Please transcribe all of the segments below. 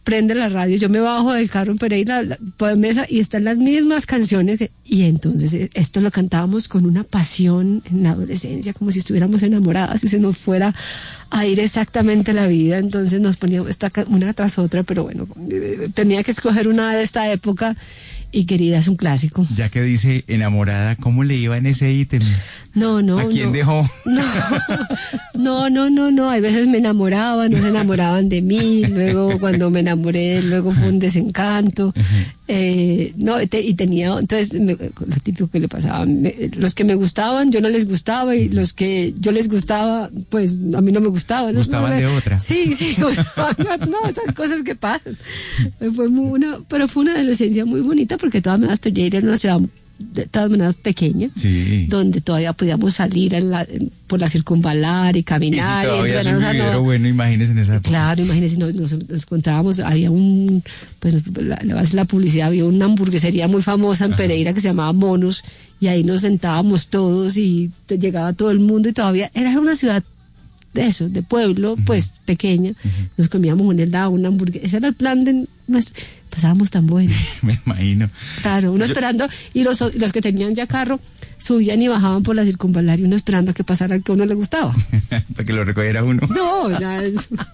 prende la radio, yo me bajo del carro en Pereira, por mesa, y están las mismas canciones, y entonces esto lo cantábamos con una pasión en la adolescencia, como si estuviéramos enamoradas y se nos fuera a ir exactamente la vida. Entonces nos poníamos una tras otra, pero bueno, tenía que escoger una de esta época, y Querida es un clásico. Ya que dice enamorada, ¿cómo le iba en ese ítem? No. ¿A quién dejó? No. Hay veces me enamoraban, no se enamoraban de mí. Luego, cuando me enamoré, luego fue un desencanto. Y tenía, entonces, lo típico que le pasaba. Los que me gustaban, yo no les gustaba, y los que yo les gustaba, pues a mí no me gustaban. Gustaban de otra. Sí, no, esas cosas que pasan. Pero fue una adolescencia muy bonita, porque de todas maneras Pereira era una ciudad de todas maneras pequeña, sí, donde todavía podíamos salir por la circunvalar y caminar. Y si todavía y es un vividero bueno, imagínense en esa época. Claro, imagínense, nos encontrábamos, había la publicidad, había una hamburguesería muy famosa en Pereira que se llamaba Monos, y ahí nos sentábamos todos y llegaba todo el mundo, y todavía era una ciudad de pueblo, pues pequeña. Nos comíamos un helado, una hamburguesa, ese era el plan de nuestro. Pasábamos tan bueno. Me imagino. Claro, uno esperando, y los que tenían ya carro subían y bajaban por la circunvalar, y uno esperando a que pasara el que a uno le gustaba. Para que lo recogiera uno. No, ya.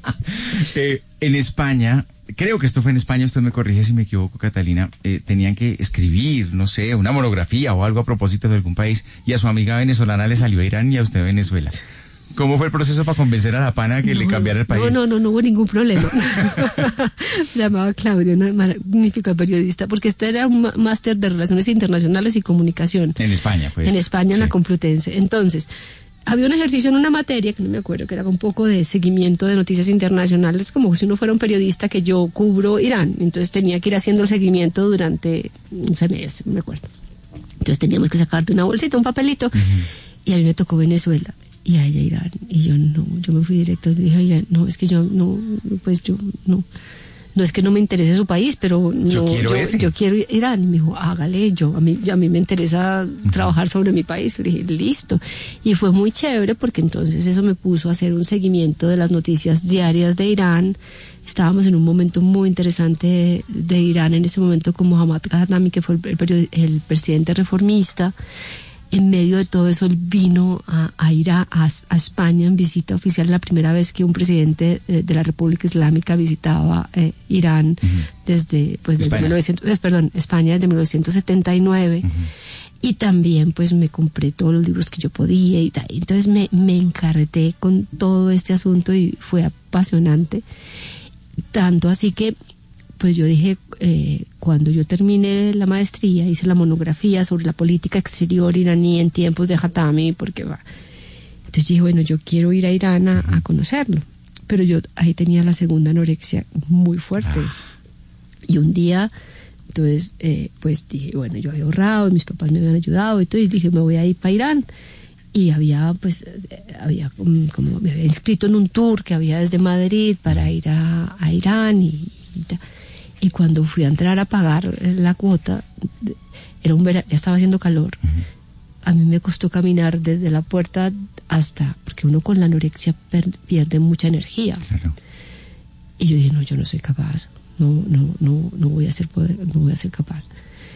En España, creo que esto fue en España, usted me corrige si me equivoco, Catalina, tenían que escribir, no sé, una monografía o algo a propósito de algún país, y a su amiga venezolana le salió a Irán y a usted a Venezuela. ¿Cómo fue el proceso para convencer a la pana que le cambiara el país? No hubo ningún problema. Se llamaba Claudia, una magnífica periodista, porque este era un máster de Relaciones Internacionales y Comunicación. En España fue En esto. España, en la Complutense. Entonces, había un ejercicio en una materia, que no me acuerdo, que era un poco de seguimiento de noticias internacionales, como si uno fuera un periodista, que yo cubro Irán. Entonces tenía que ir haciendo el seguimiento durante un semestre, no me acuerdo. Entonces teníamos que sacar de una bolsita un papelito, y a mí me tocó Venezuela. Y a ella Irán, y yo me fui directo y dije, oiga, no es que no es que no me interese su país, pero yo quiero Irán. Y me dijo, hágale, a mí me interesa trabajar sobre mi país. Le dije, listo. Y fue muy chévere, porque entonces eso me puso a hacer un seguimiento de las noticias diarias de Irán. Estábamos en un momento muy interesante de Irán en ese momento, con Mohammad Ghaznami, que fue el presidente reformista. En medio de todo eso, él vino a ir a España en visita oficial, la primera vez que un presidente de la República Islámica visitaba Irán desde España desde 1979. Y también pues me compré todos los libros que yo podía y tal. Entonces me encarreté con todo este asunto y fue apasionante. Tanto así que pues yo dije, cuando yo terminé la maestría, hice la monografía sobre la política exterior iraní en tiempos de Khatami, entonces dije, bueno, yo quiero ir a Irán a conocerlo. Pero yo ahí tenía la segunda anorexia muy fuerte. Y un día, entonces, pues dije, bueno, yo había ahorrado, mis papás me habían ayudado y todo, y dije, me voy a ir para Irán. Y había como me había inscrito en un tour que había desde Madrid para ir a Irán y cuando fui a entrar a pagar la cuota, era un verano, ya estaba haciendo calor. A mí me costó caminar desde la puerta porque uno con la anorexia pierde mucha energía. Claro. Y yo dije, no, yo no soy capaz, no voy a ser capaz.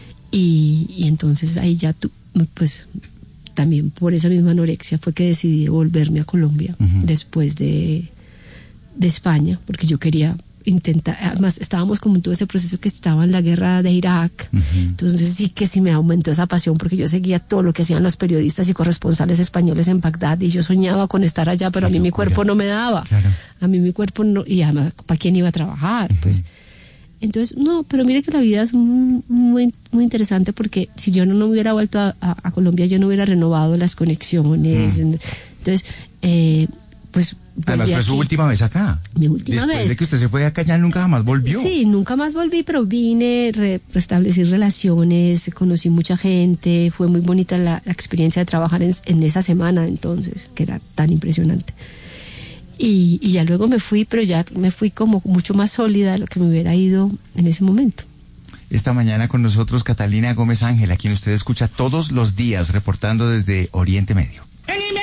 Y entonces ahí ya pues también por esa misma anorexia fue que decidí volverme a Colombia después de España, porque yo quería intentar, además estábamos como en todo ese proceso que estaba en la guerra de Irak, entonces sí me aumentó esa pasión, porque yo seguía todo lo que hacían los periodistas y corresponsales españoles en Bagdad, y yo soñaba con estar allá, pero a mí mi cuerpo no me daba, a mí mi cuerpo no, y además ¿para quién iba a trabajar? Pues entonces, pero mire que la vida es muy, muy interesante, porque si yo no hubiera vuelto a Colombia, yo no hubiera renovado las conexiones. Entonces, pues además fue su última vez acá. Mi última vez. Después de que usted se fue de acá, ya nunca jamás volvió. Sí, nunca más volví, pero vine, restablecí relaciones, conocí mucha gente, fue muy bonita la experiencia de trabajar en esa semana entonces, que era tan impresionante. Y ya luego me fui, pero ya me fui como mucho más sólida de lo que me hubiera ido en ese momento. Esta mañana con nosotros Catalina Gómez Ángel, a quien usted escucha todos los días reportando desde Oriente Medio.